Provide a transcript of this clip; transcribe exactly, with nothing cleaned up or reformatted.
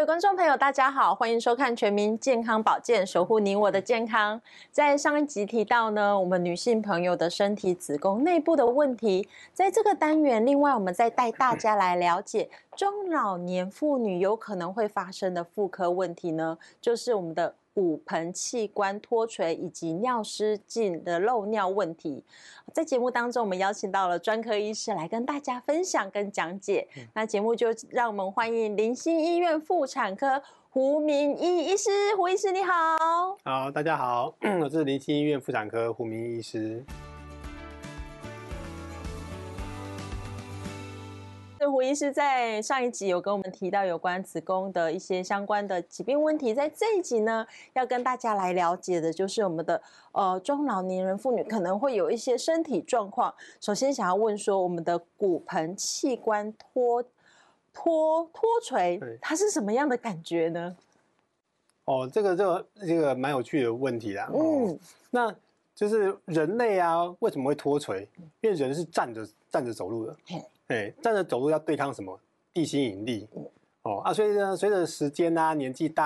位观众朋友，大家好，欢迎收看《全民健康保健，守护你我的健康》。在上一集提到呢，我们女性朋友的身体子宫内部的问题，在这个单元，另外我们再带大家来了解中老年妇女有可能会发生的妇科问题呢，就是我们的骨盆器官脱垂以及尿失禁的漏尿问题。在节目当中，我们邀请到了专科医师来跟大家分享跟讲解。嗯、那节目就让我们欢迎林新医院妇产科胡明义医师。胡医师你好。 好，大家好，我是林新医院妇产科胡明义医师。 胡医师在上一集有跟我们提到有关子宫的一些相关的疾病问题，在这一集呢，要跟大家来了解的就是我们的呃中老年人妇女可能会有一些身体状况。首先想要问说，我们的骨盆器官脱脱脱垂，它是什么样的感觉呢？ 哦，这个这个这个蛮有趣的问题啦。嗯，哦、那就是人类啊，为什么会脱垂？因为人是站着站着走路的。哎，站着走路要对抗什么？地心引力。哦啊，所以呢，随着时间啊，年纪大。